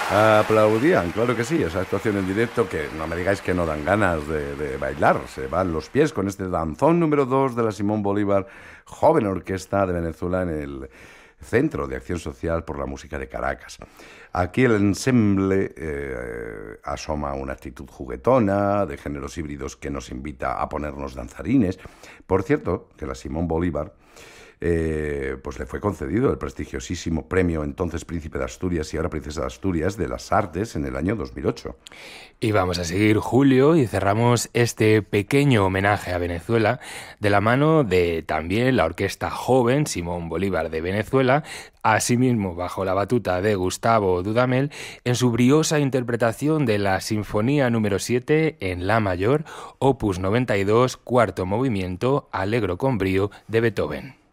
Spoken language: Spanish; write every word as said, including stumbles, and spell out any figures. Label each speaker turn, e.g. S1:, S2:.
S1: Aplaudían, claro que sí, esa actuación en directo que no me digáis que no dan ganas de, de bailar, se van los pies con este danzón número dos de la Simón Bolívar, joven orquesta de Venezuela en el Centro de Acción Social por la Música de Caracas. Aquí el ensemble eh, asoma una actitud juguetona, de géneros híbridos que nos invita a ponernos danzarines. Por cierto, que la Simón Bolívar Eh, pues le fue concedido el prestigiosísimo premio entonces Príncipe de Asturias y ahora Princesa de Asturias de las Artes en el año dos mil ocho.
S2: Y vamos a seguir, Julio, y cerramos este pequeño homenaje a Venezuela de la mano de también la orquesta joven Simón Bolívar de Venezuela, asimismo bajo la batuta de Gustavo Dudamel, en su briosa interpretación de la Sinfonía número siete en La mayor, opus noventa y dos, cuarto movimiento, Allegro con brío, de Beethoven.